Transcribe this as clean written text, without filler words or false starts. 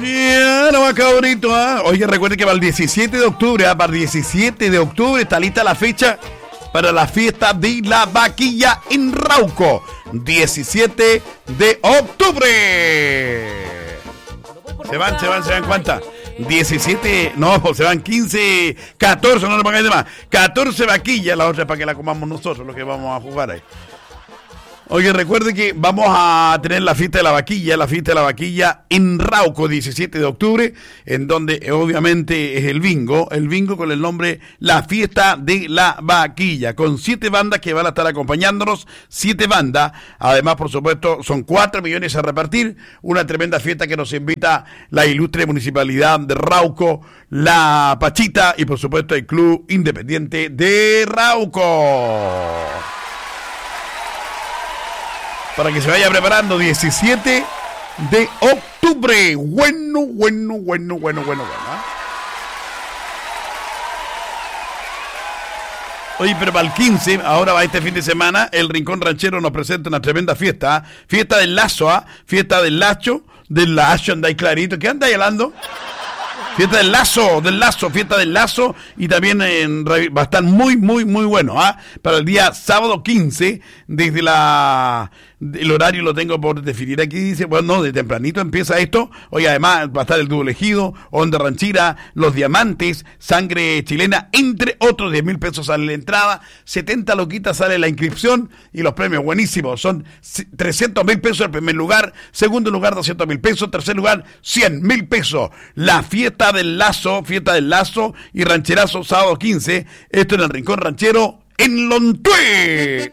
Ya, no va cabrito, ¿ah? Oye, recuerden que para el 17 de octubre, para el 17 de octubre está lista la fecha para la fiesta de la vaquilla en Rauco. 17 de octubre. Se van, ¿cuántas? 17, no, se van 15, 14, no le pongáis de más. 14 vaquillas, la otra es para que la comamos nosotros, lo que vamos a jugar ahí. Oye, recuerde que vamos a tener la fiesta de la vaquilla en Rauco, 17 de octubre, en donde obviamente es el bingo con el nombre La Fiesta de la Vaquilla, con 7 bandas que van a estar acompañándonos, 7 bandas, además por supuesto son 4 millones a repartir, una tremenda fiesta que nos invita la ilustre Municipalidad de Rauco, La Pachita y por supuesto el Club Independiente de Rauco. Para que se vaya preparando, 17 de octubre. Bueno. ¿Ah? Oye, pero para el 15, ahora va este fin de semana, el Rincón Ranchero nos presenta una tremenda fiesta. ¿Ah? Fiesta del Lazo, ¿ah? Fiesta del Lazo, andáis clarito. ¿Qué andáis hablando? Fiesta del Lazo, y también va a estar muy bueno, ¿ah? Para el día sábado 15, desde el horario lo tengo por definir aquí, dice, bueno, de tempranito empieza esto. Oye, además va a estar el Double Ejido, Onda Ranchera, Los Diamantes, Sangre Chilena, entre otros. 10,000 pesos sale la entrada, 70 loquitas sale la inscripción, y los premios buenísimos, son 300,000 pesos el primer lugar, segundo lugar 200,000 pesos, tercer lugar 100,000 pesos. La fiesta del Lazo y Rancherazo sábado 15, esto en el Rincón Ranchero en Lontué.